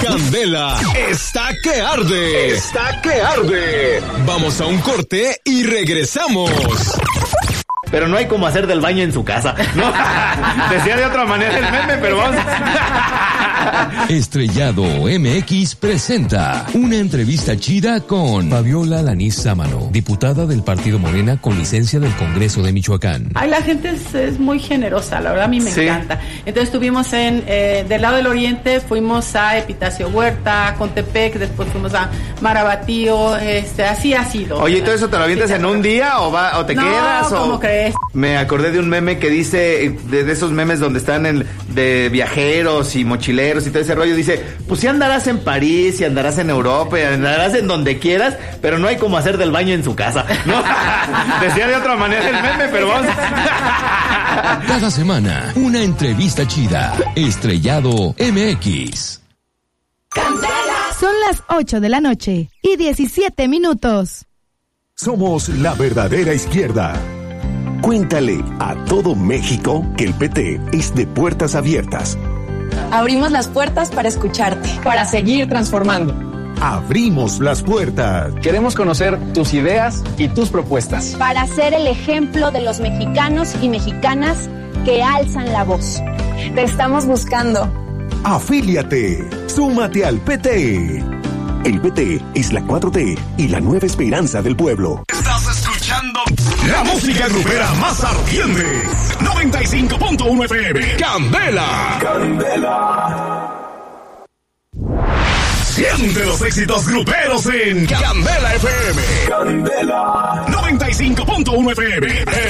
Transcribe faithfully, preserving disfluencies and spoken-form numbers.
Candela está que arde. Está que arde. Vamos a un corte y regresamos. Pero no hay como hacer del baño en su casa, ¿no? Decía de otra manera el meme, pero vamos a... Estrellado M X presenta una entrevista chida con Fabiola Lanís Sámano, diputada del Partido Morena con licencia del Congreso de Michoacán. Ay, la gente es, es muy generosa, la verdad a mí me sí. encanta. Entonces estuvimos en, eh, del lado del oriente, fuimos a Epitacio Huerta, a Contepec, después fuimos a Marabatío, este, así ha sido. Oye, ¿y todo eso te lo avientas sí, en un día o, va, o te no, quedas? ¿cómo o... crees? Me acordé de un meme que dice, de, de esos memes donde están en, de viajeros y mochileros y todo ese rollo, dice, pues sí andarás en París, y andarás en Europa, y andarás en donde quieras, pero no hay como hacer del baño en su casa, ¿no? Decía de otra manera el meme, pero vamos a... Cada semana, una entrevista chida. Estrellado M X. Son las ocho de la noche y diecisiete minutos. Somos la verdadera izquierda. Cuéntale a todo México que el P T es de puertas abiertas. Abrimos las puertas para escucharte, para seguir transformando. Abrimos las puertas. Queremos conocer tus ideas y tus propuestas. Para ser el ejemplo de los mexicanos y mexicanas que alzan la voz. Te estamos buscando. Afíliate. Súmate al P T. El P T es la cuatro T y la nueva esperanza del pueblo. Estás escuchando la música grupera más ardiente. noventa y cinco punto uno F M. Candela. Candela. Siente los éxitos gruperos en Candela F M. Candela. noventa y cinco punto uno F M.